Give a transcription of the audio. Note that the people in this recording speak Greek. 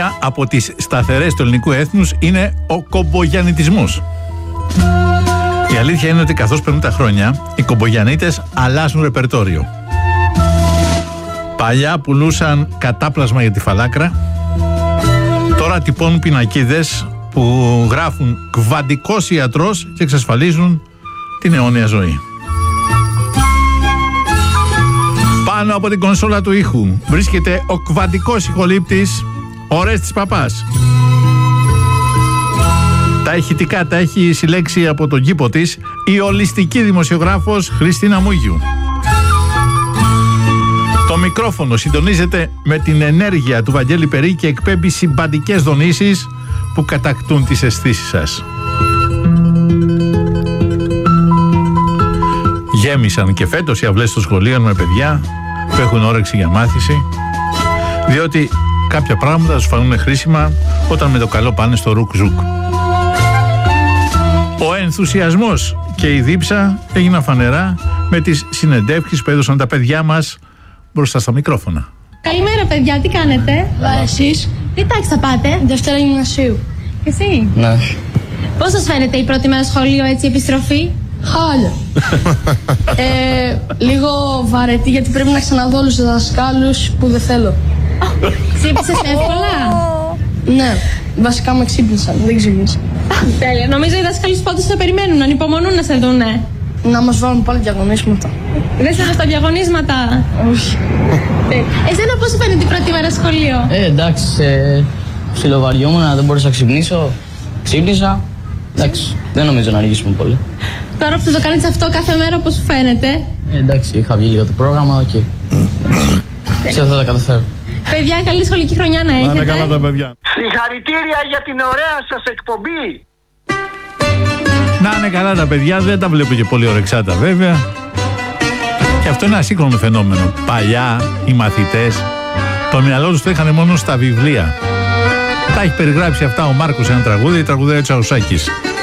Μία από τις σταθερές του ελληνικού έθνους είναι ο κομπογιαννιτισμός. Η αλήθεια είναι ότι καθώς περνούν τα χρόνια, οι κομπογιαννίτες αλλάζουν ρεπερτόριο. Παλιά πουλούσαν κατάπλασμα για τη φαλάκρα, τώρα τυπώνουν πινακίδες που γράφουν «Κβαντικός ιατρός» και εξασφαλίζουν την αιώνια ζωή. Πάνω από την κονσόλα του ήχου βρίσκεται ο κβαντικός ηχολήπτης Ορέστης Παπάς. Τα ηχητικά τα έχει συλλέξει από τον κήπο της η ολιστική δημοσιογράφος Χριστίνα Μούγιου. Το μικρόφωνο συντονίζεται με την ενέργεια του Βαγγέλη Περί και εκπέμπει συμπαντικές δονήσεις που κατακτούν τις αισθήσεις σας. Γέμισαν και φέτος οι αυλές των σχολείων με παιδιά που έχουν όρεξη για μάθηση, διότι κάποια πράγματα τους φανούν χρήσιμα όταν με το καλό πάνε στο ρουκ-ζουκ. Ο ενθουσιασμός και η δίψα έγιναν φανερά με τις συνεντεύξεις που έδωσαν τα παιδιά μας μπροστά στα μικρόφωνα. Καλημέρα παιδιά, τι κάνετε? Εσείς? Τι τάξη θα πάτε? Δευτέρα γυμνασίου. Και εσύ? Ναι. Πώς σας φαίνεται η πρώτη μέρα σχολείο, έτσι, επιστροφή? Χάλια. Λίγο βαρετή γιατί πρέπει να ξαναδώ όλους τους δασκάλους που δεν θέλω. Ξύπνησες εύκολα? Ναι, βασικά με ξύπνησαν, δεν ξύπνησα. Τέλεια, νομίζω οι δάσκαλοι πάντως θα περιμένουν, ανυπομονούν να σε δούνε. Να μας βάλουν πάλι διαγωνίσματα. Δεν σε στα διαγωνίσματα? Όχι. Εσένα πώς σου φαίνεται η πρώτη μέρα σχολείο? Εντάξει, ψιλοβαριόμουν, δεν μπορούσα να ξυπνήσω. Ξύπνησα. Εντάξει, δεν νομίζω να αργήσουμε πολύ. Τώρα που θα το κάνεις αυτό κάθε μέρα, πώς σου φαίνεται? Εντάξει, είχα βγει λίγο το πρόγραμμα και ξέρω θα τα καταφέρω. Παιδιά, καλή σχολική χρονιά να έχετε. Να είναι καλά τα παιδιά. Συγχαρητήρια για την ωραία σας εκπομπή. Να είναι καλά τα παιδιά, δεν τα βλέπω και πολύ ορεξάτα βέβαια. Και αυτό είναι ένα σύγχρονο φαινόμενο. Παλιά οι μαθητές το μυαλό τους το είχαν μόνο στα βιβλία. Τα έχει περιγράψει αυτά ο Μάρκος σε ένα τραγούδι, η τραγουδέρα Τσαουσάκης.